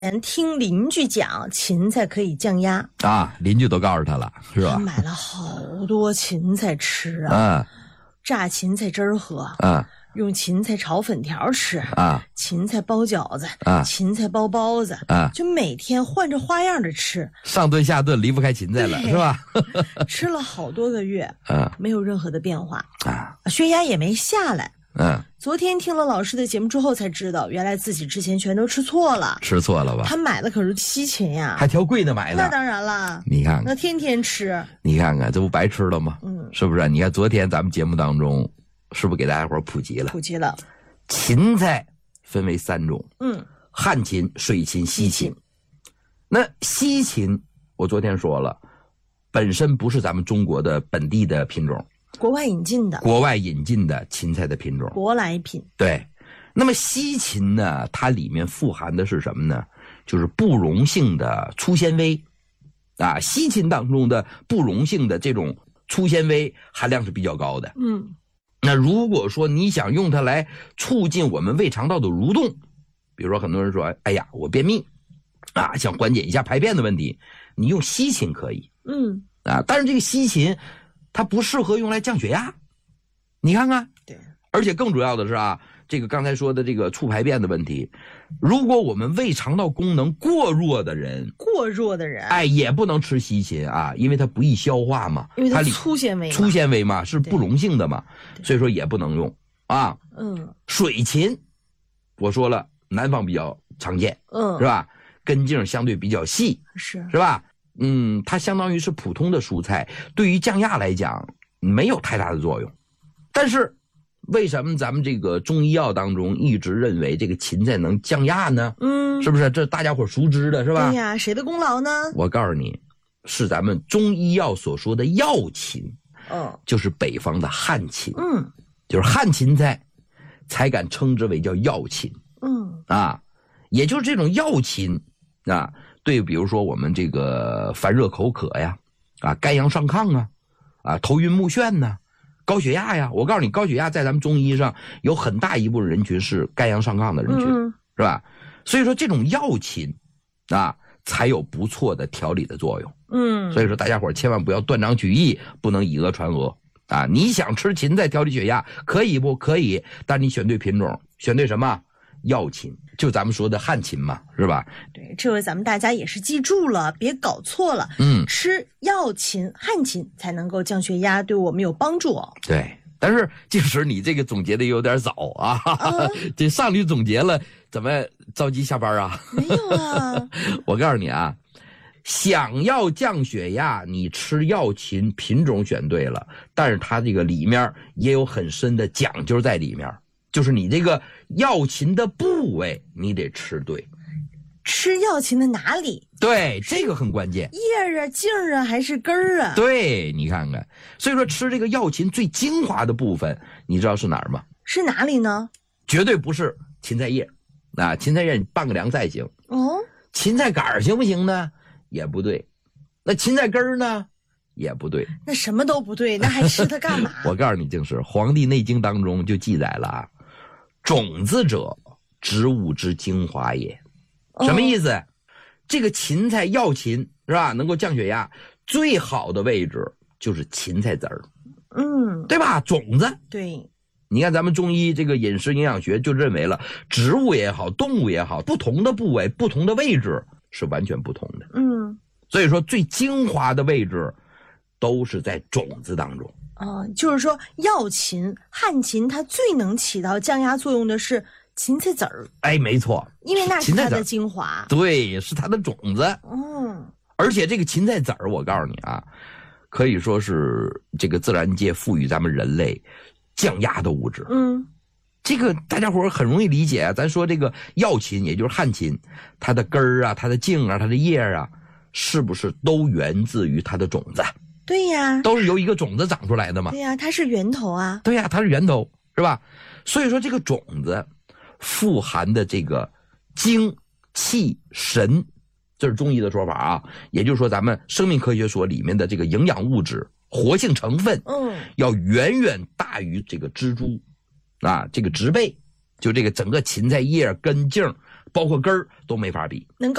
听邻居讲芹菜可以降压啊，邻居都告诉他了，是吧？ 他买了好多芹菜吃啊，榨芹菜汁儿喝，用芹菜炒粉条吃啊，芹菜包饺子啊，芹菜包包子啊，就每天换着花样的吃， 上顿下顿离不开芹菜了，是吧？ 吃了好多个月，没有任何的变化啊，血压也没下来。昨天听了老师的节目之后才知道，原来自己之前全都吃错了。吃错了吧？他买的可是西芹呀， 还挑贵的买的。 那当然了， 你看看， 那天天吃， 你看看这不白吃了吗？是不是？你看昨天咱们节目当中，是不是给大家伙普及了？ 普及了。 芹菜分为3种，旱芹、水芹、西芹。那西芹，我昨天说了，本身不是咱们中国的本地的品种。 国外引进的芹菜的品种， 舶来品。 对，那么西芹呢，它里面富含的是什么呢？就是不溶性的粗纤维啊，西芹当中的不溶性的这种粗纤维含量是比较高的。那如果说你想用它来促进我们胃肠道的蠕动，比如说很多人说，哎呀，我便秘啊，想缓解一下排便的问题，你用西芹可以。但是这个西芹它不适合用来降血压，你看看。对，而且更主要的是啊，这个刚才说的这个促排便的问题，如果我们胃肠道功能过弱的人，也不能吃西芹啊，因为它不易消化嘛， 因为它粗纤维嘛，是不溶性的嘛，所以说也不能用啊。水芹，我说了，南方比较常见，是吧？根茎相对比较细，是吧？它相当于是普通的蔬菜，对于降压来讲没有太大的作用。但是为什么咱们这个中医药当中一直认为这个芹菜能降压呢？是不是？这大家伙熟知的是吧？ 对呀，谁的功劳呢？ 我告诉你，是咱们中医药所说的药芹，就是北方的旱芹，就是旱芹菜才敢称之为叫药芹，也就是这种药芹啊。对，比如说我们这个烦热口渴呀，肝阳上亢头晕目眩呐，高血压呀。我告诉你，高血压在咱们中医上有很大一部分人群是肝阳上亢的人群，是吧？所以说这种药芹才有不错的调理的作用。所以说大家伙千万不要断章取义，不能以讹传讹你想吃芹菜调理血压可以不可以？但你选对品种，选对什么？药芹，就咱们说的旱芹嘛，是吧？ 对，这回咱们大家也是记住了，别搞错了。吃药芹、旱芹才能够降血压，对我们有帮助。 对，但是即使你这个总结的有点早这上去总结了，怎么着急下班啊？ 没有啊。 我告诉你啊，想要降血压，你吃药芹品种选对了，但是它这个里面也有很深的讲究在里面。就是你这个药芹的部位你得吃对， 吃药芹的哪里？ 对，这个很关键。 叶啊、茎啊还是根儿啊？ 对，你看看。所以说吃这个药芹最精华的部分，你知道是哪儿吗？ 是哪里呢？ 绝对不是芹菜叶芹菜叶你拌个凉菜行。芹菜杆行不行呢？也不对。那芹菜根儿呢？也不对。 那什么都不对，那还吃它干嘛？ 我告诉你，就是《黄帝内经》当中就记载了种子者，植物之精华也。什么意思？这个芹菜药芹是吧？能够降血压，最好的位置就是芹菜籽儿，对吧？种子。 对。 你看咱们中医这个饮食营养学就认为了，植物也好，动物也好，不同的部位、不同的位置是完全不同的。所以说最精华的位置都是在种子当中。 就是说药芹、旱芹它最能起到降压作用的是芹菜籽儿。 没错， 因为那是它的精华。 对，是它的种子。而且这个芹菜籽儿，我告诉你可以说是这个自然界赋予咱们人类降压的物质。这个大家伙很容易理解咱说这个药芹，也就是旱芹，它的根儿它的茎它的叶是不是都源自于它的种子？ 对呀， 都是由一个种子长出来的嘛。 对呀，它是源头啊。 对呀，它是源头，是吧？所以说这个种子富含的这个精气神，这是中医的说法也就是说咱们生命科学说里面的这个营养物质、活性成分，要远远大于这个蜘蛛这个植被，就这个整个芹菜叶、根茎包括根儿都没法比。 能